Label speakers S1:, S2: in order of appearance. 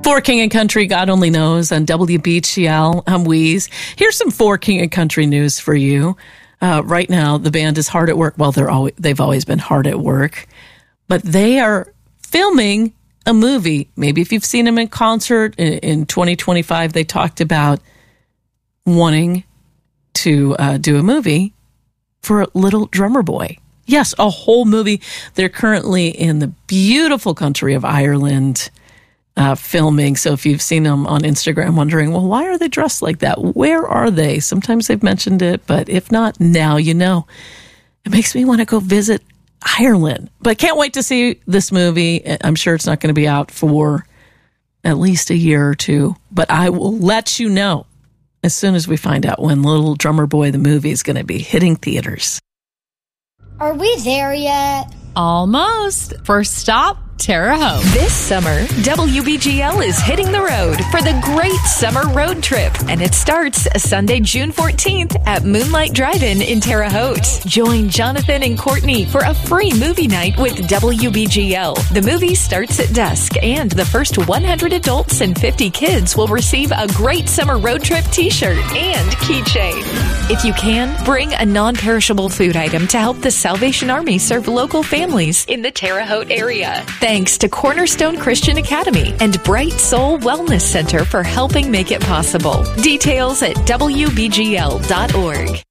S1: For King and Country, God Only Knows on WBGL. I'm Weeze. Here's some For King and Country news for you. Right now, the band is hard at work. Well, they've always been hard at work, but they are filming a movie. Maybe if you've seen them in concert in 2025, they talked about wanting to do a movie for Little Drummer Boy. Yes, a whole movie. They're currently in the beautiful country of Ireland, filming. So if you've seen them on Instagram wondering, well, why are they dressed like that? Where are they? Sometimes they've mentioned it, but if not, now you know. It makes me want to go visit Ireland. But can't wait to see this movie. I'm sure it's not going to be out for at least a year or two, but I will let you know as soon as we find out when Little Drummer Boy, the movie, is going to be hitting theaters.
S2: Are we there yet?
S3: Almost. First stop, Terre Haute.
S4: This summer, WBGL is hitting the road for the Great Summer Road Trip, and it starts Sunday, June 14th at Moonlight Drive-In in Terre Haute. Join Jonathan and Courtney for a free movie night with WBGL. The movie starts at dusk, and the first 100 adults and 50 kids will receive a Great Summer Road Trip t-shirt and keychain. If you can, bring a non-perishable food item to help the Salvation Army serve local families in the Terre Haute area. Thanks to Cornerstone Christian Academy and Bright Soul Wellness Center for helping make it possible. Details at WBGL.org.